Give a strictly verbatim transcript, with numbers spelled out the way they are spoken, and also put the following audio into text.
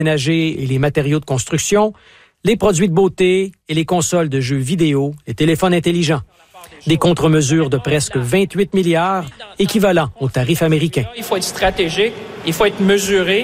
ménagers et les matériaux de construction, les produits de beauté et les consoles de jeux vidéo, les téléphones intelligents. Des contre-mesures de presque vingt-huit milliards, équivalent au tarif américain. Il faut être stratégique, il faut être mesuré.